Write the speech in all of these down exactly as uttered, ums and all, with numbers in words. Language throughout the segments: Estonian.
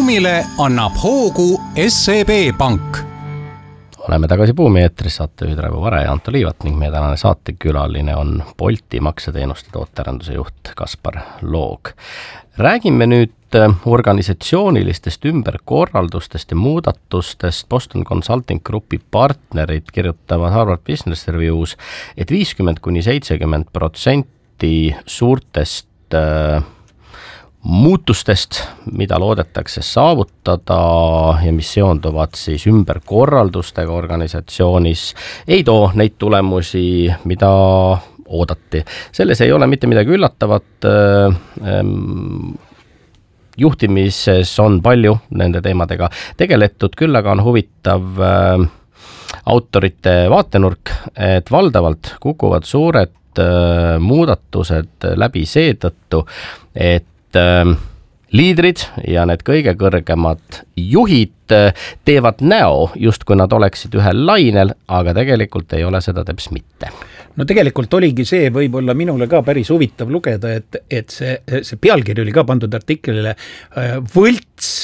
Buumile annab hoogu S E B Pank. Oleme tagasi Buumi eetris, saatejuhid Raivo Vare ja Anto Liivat ning meie tänane saatekülaline on Bolti makseteenuste tootearenduse juht Kaspar Loog. Räägime nüüd organisatsioonilistest ümberkorraldustest ja muudatustest. Boston Consulting Groupi partnerid kirjutavad Harvard Business Review's, et viiskümmend kuni seitsekümmend protsenti suurtest äh, muutustest, mida loodetakse saavutada ja mis seonduvad siis ümberkorraldustega organisatsioonis, ei too neid tulemusi, mida oodati. Selles ei ole mitte midagi üllatavat. Juhtimises on palju nende teemadega tegeletud, küll aga on huvitav autorite vaatenurk, et valdavalt kukuvad suured muudatused läbi seetõttu, et liidrid ja need kõige kõrgemad juhid teevad näo, just kui nad oleksid ühel lainel, aga tegelikult ei ole seda teps mitte. No tegelikult oligi see võib-olla minule ka päris huvitav lugeda, et, et see, see pealkiri oli ka pandud artiklile võlts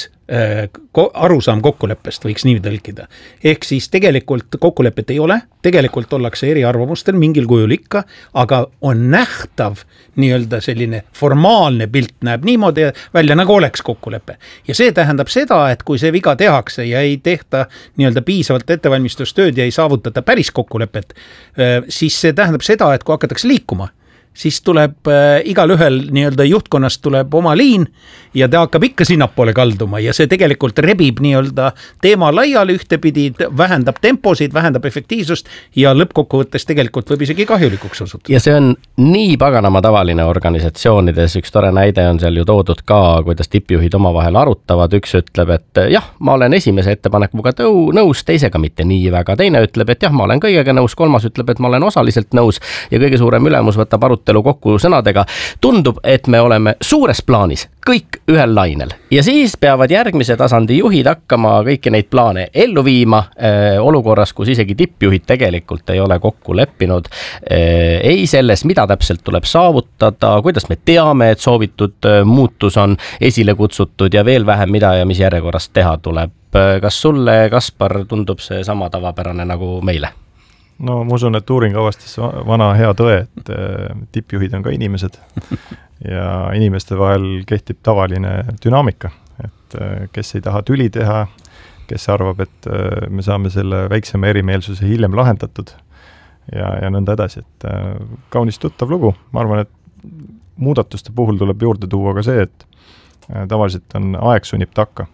arusaam kokkuleppest, võiks nii tõlkida. Ehk siis tegelikult kokkulepet ei ole, tegelikult ollakse eri arvamustel mingil kujul ikka, aga on nähtav nii-öelda selline formaalne pilt näeb niimoodi välja, nagu oleks kokkulepe. Ja see tähendab seda, et kui see viga tehakse ja ei tehta nii-öelda piisavalt ettevalmistustööd ja ei saavutata päris kokkulepet, siis see tähendab seda, et kui hakatakse liikuma, siis tuleb äh, igal ühel nii-öelda juhtkonnast tuleb oma liin ja ta hakkab ikka sinnapoole kalduma ja see tegelikult rebib nii-öelda teema laiali ühtepidi, vähendab temposid, vähendab efektiivsust ja lõppkokkuvõttes tegelikult võib isegi kahjulikuks osutuda. Ja see on nii paganama tavaline organisatsioonides, üks tore näide on seal ju toodud ka, kuidas tippjuhid omavahel arutavad, üks ütleb, et jah, ma olen esimese ettepanekuga tõu, nõus, teisega mitte nii väga, teine ütleb, et jah, ma olen kõigega nõus, kolmas ütleb, et ma olen osaliselt nõus ja kõige suurem ülemus võtab arutelu kokku sõnadega. Tundub, et me oleme suures plaanis kõik ühel lainel ja siis peavad järgmise tasandi juhid hakkama kõiki neid plaane ellu viima äh, olukorras, kus isegi tippjuhid tegelikult ei ole kokku leppinud äh, ei selles, mida täpselt tuleb saavutada, kuidas me teame, et soovitud äh, muutus on esile kutsutud ja veel vähem mida ja mis järjekorrast teha tuleb. Kas sulle, Kaspar, tundub see sama tavapärane nagu meile? No ma usun, et uuring avastas vana hea tõe, et tippjuhid on ka inimesed ja inimeste vahel kehtib tavaline dünaamika, et kes ei taha tüli teha, kes arvab, et me saame selle väiksema erimeelsuse hiljem lahendatud ja, ja nõnda edasi, et kaunis tuttav lugu. Ma arvan, et muudatuste puhul tuleb juurde tuua ka see, et tavaliselt on aeg sunnib takka,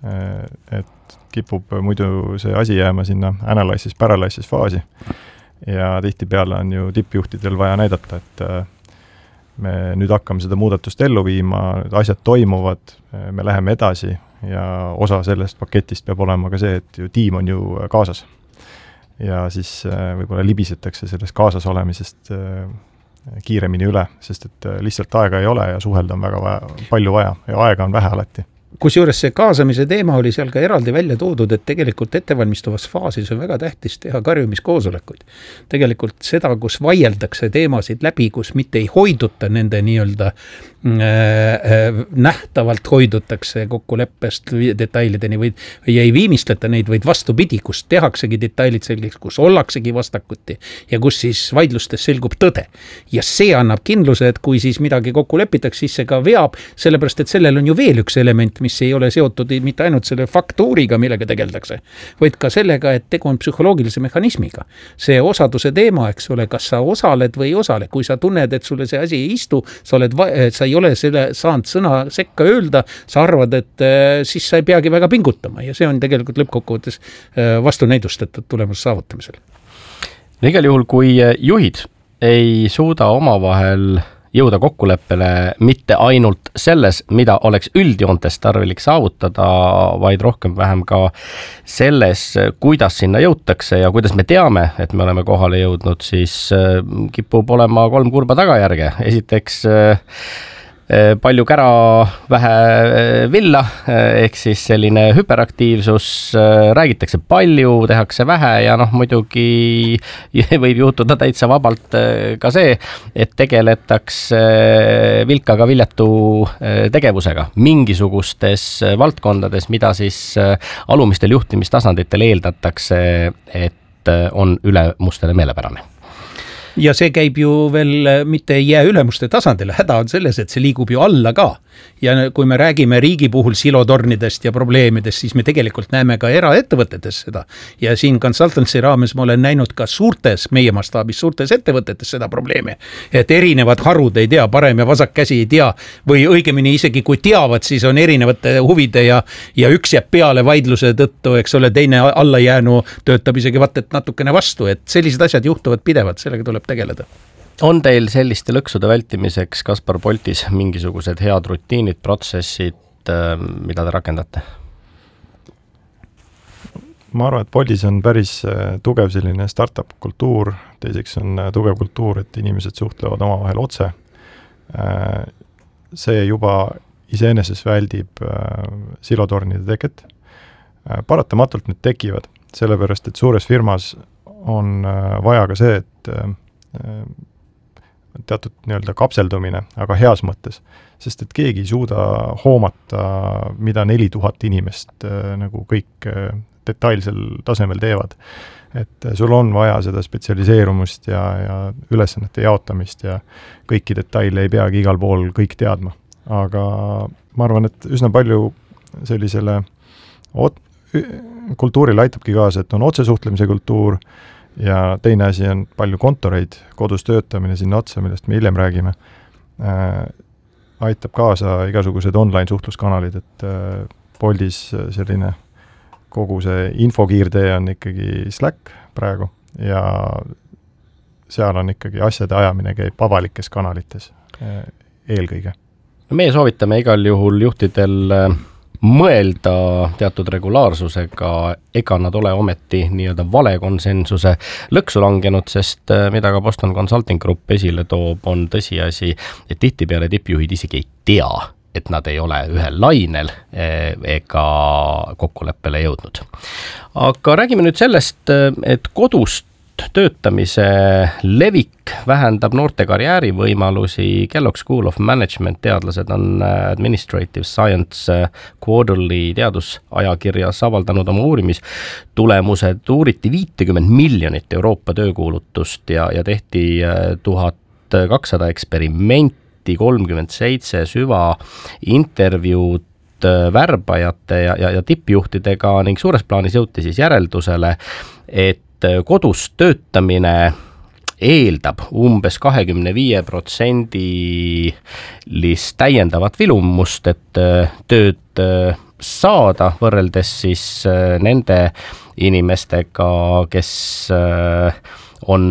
et kipub muidu see asi jääma sinna analysis, paralysis faasi ja tihti peale on ju tippjuhtidel vaja näidata, et me nüüd hakkame seda muudatust ellu viima, asjad toimuvad, me läheme edasi ja osa sellest paketist peab olema ka see, et ju tiim on ju kaasas ja siis võib-olla libisetakse sellest kaasas olemisest kiiremini üle, sest et lihtsalt aega ei ole ja suhelda on väga vaja, palju vaja ja aega on vähe alati. Kusjuures see kaasamise teema oli seal ka eraldi välja toodud, et tegelikult ettevalmistuvas faasis on väga tähtis teha karjumiskoosolekuid. Tegelikult seda, kus vaieldakse teemasid läbi, kus mitte ei hoiduta nende nii-öelda äh, nähtavalt hoidutakse kokkuleppest detailideni või, või ei viimistleta neid, vaid vastupidi, kus tehaksegi detailid selgeks, kus ollaksegi vastakuti ja kus siis vaidlustes selgub tõde. Ja see annab kindluse, et kui siis midagi kokku lepitakse, siis see ka veab, sellepärast et sellel on ju veel üks element, mis ei ole seotud mitte ainult selle faktuuriga, millega tegeldakse, vaid ka sellega, et tegu on psühholoogilise mehhanismiga. See osaduse teema, eks ole, kas sa osaled või ei osale. Kui sa tunned, et sulle see asi ei istu, sa, oled, sa ei ole selle saanud sõna sekka öelda, sa arvad, et siis sa ei peagi väga pingutama ja see on tegelikult lõppkokkuvõttes vastunäidustatud tulemuse saavutamisel. Igal juhul, kui juhid ei suuda omavahel jõuda kokkuleppele mitte ainult selles, mida oleks üldjoontes tarvilik saavutada, vaid rohkem vähem ka selles, kuidas sinna jõutakse ja kuidas me teame, et me oleme kohale jõudnud, siis kipub olema kolm kurba tagajärge. Esiteks palju kära, vähe villa, ehk siis selline hüperaktiivsus, räägitakse palju, tehakse vähe ja noh, muidugi võib juhtuda täitsa vabalt ka see, et tegeletakse vilkaga viljatu tegevusega mingisugustes valdkondades, mida siis alumistel juhtimistasanditel eeldatakse, et on üle mustele meelepärane. Ja see käib ju veel mitte ei jää ülemuste tasandile, häda on selles, et see liigub ju alla ka. Ja kui me räägime riigi puhul silotornidest ja probleemidest, siis me tegelikult näeme ka eraettevõtetes seda. Ja siin consultancy raames ma olen näinud ka suurtes, meie mastaabis suurtes ettevõtetes seda probleemi. Et erinevad harud ei tea, parem ja vasak käsi ei tea, või õigemini isegi kui teavad, siis on erinevate huvide ja, ja üks jääb peale vaidluse tõttu, eks ole, teine allajäänu töötab isegi vaat, et natukene vastu, et sellised asjad juhtuvad pidevalt, sellega tuleb tegeleda. On teil selliste lõksude vältimiseks, Kaspar Boltis, mingisugused head rutiinid, protsessid, mida te rakendate? Ma arvan, et Boltis on päris tugev selline startup kultuur, teiseks on tugev kultuur, et inimesed suhtlevad omavahel otse. See juba iseeneses väldib silotornide teket. Paratamatult need tekivad, sellepärast, et suures firmas on vaja ka see, et teatud nii-öelda kapseldumine, aga heas mõttes, sest et keegi ei suuda hoomata, mida neli tuhat inimest nagu kõik detailsel tasemel teevad. Et sul on vaja seda spetsialiseerumust ja, ja ülesannete jaotamist ja kõiki detaile ei peagi igal pool kõik teadma. Aga ma arvan, et üsna palju sellisele ot- kultuurile aitabki kaasa, et on otsesuhtlemise kultuur, ja teine asi on palju kontoreid, kodus töötamine sinna otsa, millest me hiljem räägime, äh, aitab kaasa igasugused online suhtluskanalid, et äh, Boltis selline kogu see infokiirtee on ikkagi Slack praegu ja seal on ikkagi asjade ajamine käib avalikes kanalites äh, eelkõige. Meie soovitame igal juhul juhtidel mõelda teatud regulaarsusega, ega nad ole ometi nii-öelda vale konsensuse lõksu langenud, sest mida ka Boston Consulting Group esile toob, on tõsiasi, et tihtipeale tippjuhid isegi ei tea, et nad ei ole ühel lainel ega kokkuleppele jõudnud. Aga räägime nüüd sellest, et kodust töötamise levik vähendab noorte karjäärivõimalusi. Kellogg School of Management teadlased on Administrative Science Quarterly teadusajakirjas avaldanud oma uurimistulemused. Uuriti viitekümmet miljonit Euroopa töökuulutust ja, ja tehti tuhat kakssada eksperimenti, kolmkümmend seitse süva intervjuud värbajate ja, ja, ja tippjuhtidega ning suures plaanis jõuti siis järeldusele, et kodus töötamine eeldab umbes kakskümmend viis protsenti täiendavat vilumust, et tööd saada võrreldes siis nende inimestega, kes on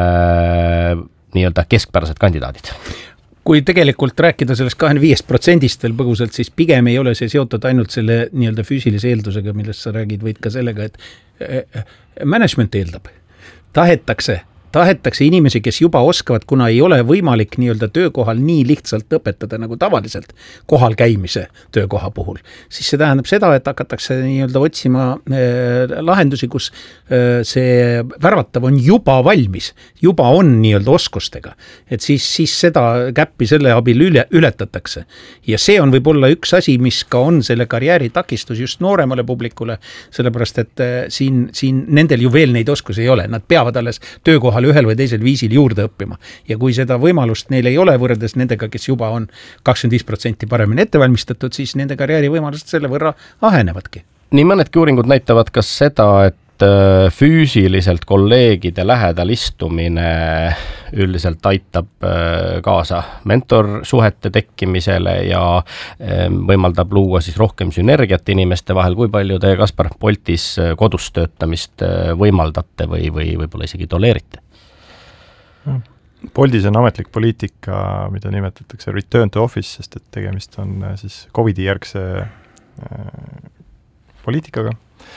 nii-öelda keskpärased kandidaadid. Kui tegelikult rääkida sellest kakskümmend viis protsendist veel põgusalt, siis pigem ei ole see seotud ainult selle nii-öelda füüsilise eeldusega, millest sa räägid, vaid ka sellega, et management eeldab. Tahetakse, tahetakse inimesi, kes juba oskavad, kuna ei ole võimalik nii-öelda töökohal nii lihtsalt õpetada nagu tavaliselt kohal käimise töökoha puhul. Siis see tähendab seda, et hakatakse nii-öelda otsima äh, lahendusi, kus äh, see värvatav on juba valmis, juba on nii-öelda oskustega. Et siis, siis seda käppi selle abil üle, ületatakse. Ja see on võib-olla üks asi, mis ka on selle karjääri takistus just nooremale publikule, sellepärast, et äh, siin, siin nendel ju veel neid oskusi ei ole. Nad peavad alles töökohal ühel või teisel viisil juurde õppima. Ja kui seda võimalust neil ei ole võrreldes nendega, kes juba on kakskümmend viis protsenti paremini ettevalmistatud, siis nende karjääri võimalused selle võrra ahenevadki. Nii mõnedki uuringud näitavad ka seda, et füüsiliselt kolleegide lähedal istumine üldiselt aitab kaasa mentorsuhete tekkimisele ja võimaldab luua siis rohkem sünergiat inimeste vahel. Kui palju te, Kaspar Boltis, kodus töötamist võimaldate või, või võib-olla isegi toleerite? Boltis on ametlik poliitika, mida nimetatakse return to office, sest et tegemist on siis Covidi järgse poliitikaga.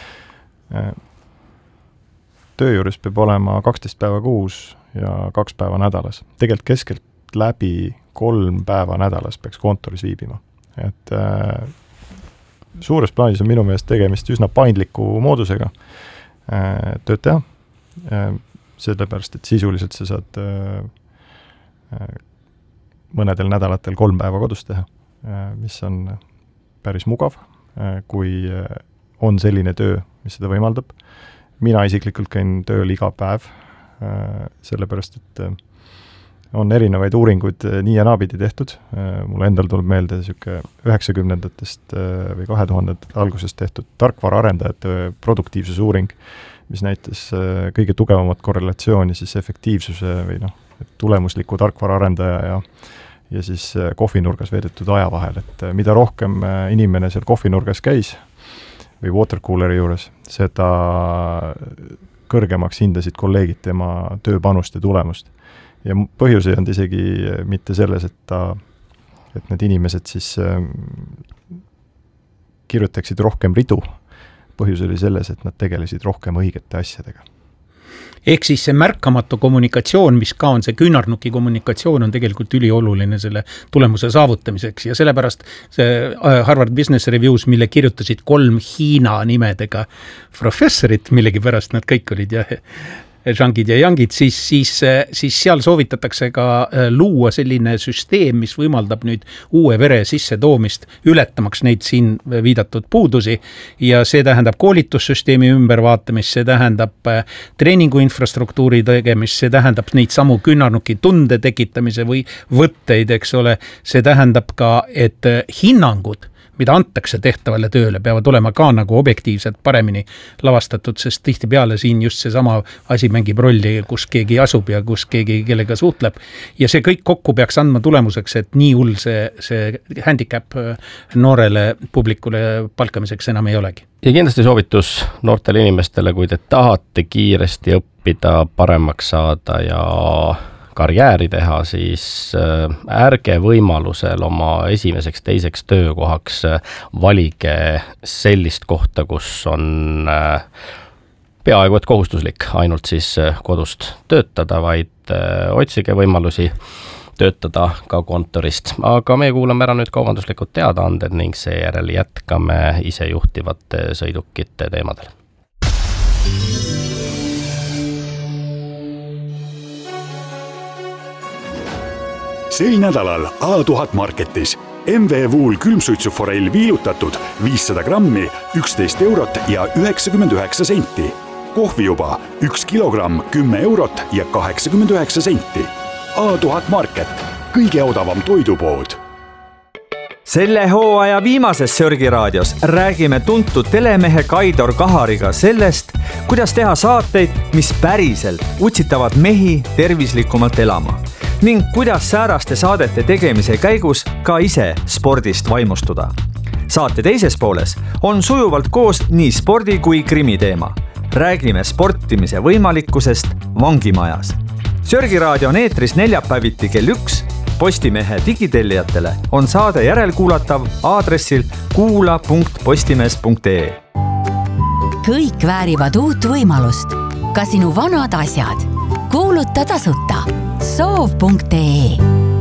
Töö juures peab olema kaksteist päeva kuus ja kaks päeva nädalas. Tegelikult keskelt läbi kolm päeva nädalas peaks kontoris viibima. Et äh, suures plaanis on minu meelest tegemist üsna paindliku moodusega äh, tööd teha. Äh, sellepärast, et sisuliselt sa saad äh, äh, mõnedel nädalatel kolm päeva kodus teha, äh, mis on päris mugav, äh, kui äh, on selline töö, mis seda võimaldab. Mina isiklikult käin tööl iga päev, äh, sellepärast, et äh, on erinevaid uuringuid nii ja naapidi tehtud. Mul endal tuleb meelde siuke üheksakümnendatest või kahe tuhandete algusest tehtud tarkvara arendajate produktiivsuse uuring, mis näitas kõige tugevamat korrelatsiooni siis efektiivsuse või noh, tulemusliku tarkvara arendaja ja, ja siis kohvinurgas veedetud aja vahel. Et mida rohkem inimene seal kohvinurgas käis või watercooleri juures, seda kõrgemaks hindasid kolleegid tema tööpanust ja tulemust. Ja põhjus ei olnud isegi mitte selles, et, ta, et need inimesed siis äh, kirjutaksid rohkem ridu. Põhjus oli selles, et nad tegelesid rohkem õigete asjadega. Ehk siis see märkamatu kommunikatsioon, mis ka on see küünarnuki kommunikatsioon, on tegelikult ülioluline selle tulemuse saavutamiseks ja sellepärast see Harvard Business Reviews, mille kirjutasid kolm Hiina nimedega professorit, millegi pärast nad kõik olid jah, Zhangid ja Yangid, siis, siis, siis seal soovitatakse ka luua selline süsteem, mis võimaldab nüüd uue vere sisse toomist, ületamaks neid siin viidatud puudusi ja see tähendab koolitussüsteemi ümbervaatamist, see tähendab treeningu infrastruktuuri tegemist, see tähendab neid samu küünarnuki tunde tekitamise või võtteid, eks ole, see tähendab ka, et hinnangud mida antakse tehtavale tööle, peavad olema ka nagu objektiivselt paremini lavastatud, sest tihtipeale siin just see sama asi mängib rolli, kus keegi asub ja kus keegi kellega suhtleb. Ja see kõik kokku peaks andma tulemuseks, et nii hull see, see handicap noorele publikule palkamiseks enam ei olegi. Ja kindlasti soovitus noortele inimestele, kui te tahate kiiresti õppida, paremaks saada ja karjääri teha, siis ärge võimalusel oma esimeseks, teiseks töökohaks valige sellist kohta, kus on peaaegu et kohustuslik ainult siis kodust töötada, vaid otsige võimalusi töötada ka kontorist. Aga me kuulame ära nüüd kaubanduslikud teadaanded ning seejärel jätkame isejuhtivate sõidukite teemadel. Sel nädalal A tuhat Marketis M V Wool külmsuitsuforell viilutatud viissada grammi, üksteist eurot ja üheksakümmend üheksa senti. Kohvi juba üks kilogramm, kümme eurot ja kaheksakümmend üheksa senti. A tuhat Market, kõige odavam toidupood. Selle hooaja viimases Sörgiraadios räägime tuntud telemehe Kaidor Kahariga sellest, kuidas teha saateid, mis päriselt utsitavad mehi tervislikumalt elama ning kuidas sääraste saadete tegemise käigus ka ise spordist vaimustuda. Saate teises pooles on sujuvalt koos nii spordi kui krimi teema. Räägime sportimise võimalikkusest vangimajas. Sörgiraadio on eetris neljapäeviti kell üks. Postimehe digitellijatele on saade järelkuulatav aadressil kuula punkt postimees punkt ee. Kõik väärivad uut võimalust. Ka sinu vanad asjad. Kuuluta tasuta. soov punkt ee.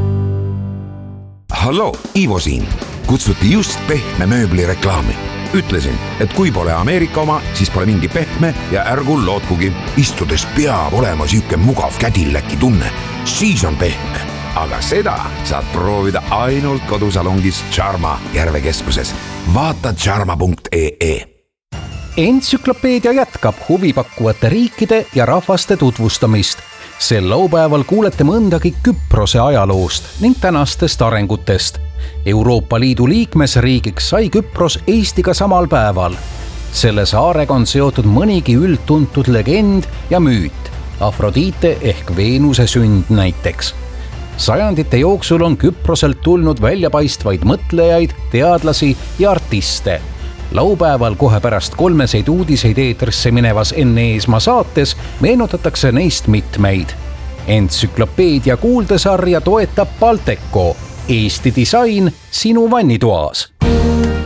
Hallo, Ivo siin. Kutsuti just pehme mööbli reklaami. Ütlesin, et kui pole Ameerika oma, siis pole mingi pehme ja ärgu lootkugi. Istudes peab olema süüke mugav kädilläki tunne. Siis on pehme. Aga seda saad proovida ainult kodusalongis Charma Järvekeskuses. Vaata charma punkt ee. Entsüklopeedia jätkab huvipakkuvate riikide ja rahvaste tutvustamist. Sel laupäeval kuulete mõndagi Küprose ajaloost ning tänastest arengutest. Euroopa Liidu liikmesriigiks sai Küpros Eestiga samal päeval. Selle saarega on seotud mõnigi üldtuntud legend ja müüt. Afrodite ehk Veenuse sünd näiteks. Sajandite jooksul on Küproselt tulnud väljapaistvaid mõtlejaid, teadlasi ja artiste. Laupäeval kohe pärast kolmeseid uudiseid eetrisse minevas Enne Eesmaa saates meenutatakse neist mitmeid. Entsüklopeedia kuuldesarja toetab Balteco, Eesti disain sinu vannitoas.